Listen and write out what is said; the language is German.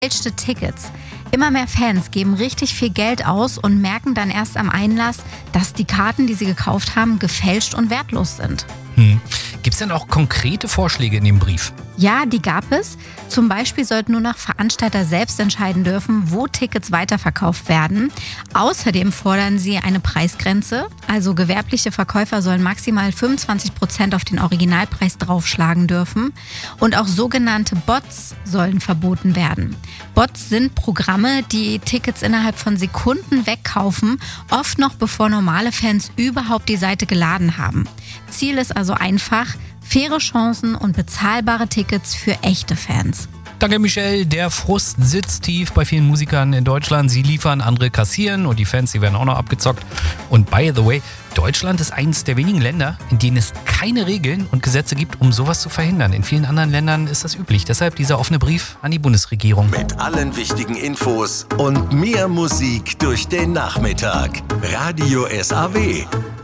Gefälschte Tickets. Immer mehr Fans geben richtig viel Geld aus und merken dann erst am Einlass, dass die Karten, die sie gekauft haben, gefälscht und wertlos sind. Gibt es denn auch konkrete Vorschläge in dem Brief? Ja, die gab es. Zum Beispiel sollten nur noch Veranstalter selbst entscheiden dürfen, wo Tickets weiterverkauft werden. Außerdem fordern sie eine Preisgrenze. Also gewerbliche Verkäufer sollen maximal 25% auf den Originalpreis draufschlagen dürfen. Und auch sogenannte Bots sollen verboten werden. Bots sind Programme, die Tickets innerhalb von Sekunden wegkaufen, oft noch bevor normale Fans überhaupt die Seite geladen haben. Ziel ist also einfach: faire Chancen und bezahlbare Tickets für echte Fans. Danke, Michelle. Der Frust sitzt tief bei vielen Musikern in Deutschland. Sie liefern, andere kassieren und die Fans, die werden auch noch abgezockt. Und by the way, Deutschland ist eines der wenigen Länder, in denen es keine Regeln und Gesetze gibt, um sowas zu verhindern. In vielen anderen Ländern ist das üblich. Deshalb dieser offene Brief an die Bundesregierung. Mit allen wichtigen Infos und mehr Musik durch den Nachmittag. Radio SAW.